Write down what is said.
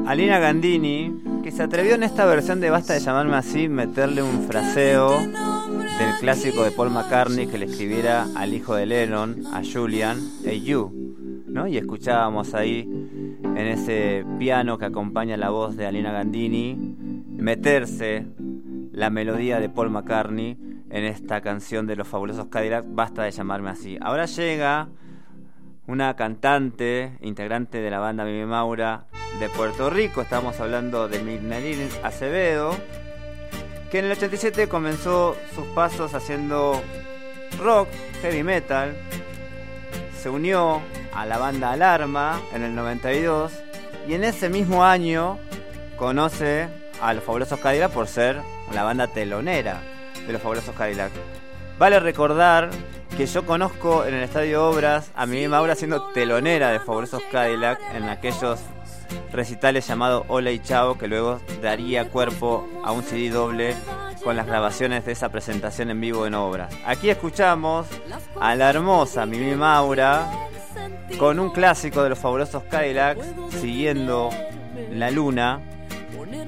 Alina Gandini, que se atrevió en esta versión de Basta de llamarme así meterle un fraseo del clásico de Paul McCartney que le escribiera al hijo de Lennon, a Julian, Hey You, ¿no? Y escuchábamos ahí en ese piano que acompaña la voz de Alina Gandini meterse la melodía de Paul McCartney en esta canción de los Fabulosos Cadillacs, Basta de llamarme así. Ahora llega una cantante, integrante de la banda Mimi Maura de Puerto Rico. Estamos hablando de Mirnaline Acevedo, que en el 87 comenzó sus pasos haciendo rock, heavy metal. Se unió a la banda Alarma en el 92 y en ese mismo año conoce a los Fabulosos Cadillacs por ser la banda telonera de los Fabulosos Cadillacs. Vale recordar que yo conozco en el Estadio Obras a Mimi Maura siendo telonera de Fabulosos Cadillacs en aquellos recitales llamados Hola y Chao, que luego daría cuerpo a un CD doble con las grabaciones de esa presentación en vivo en Obras. Aquí escuchamos a la hermosa Mimi Maura con un clásico de los Fabulosos Cadillacs, Siguiendo la Luna,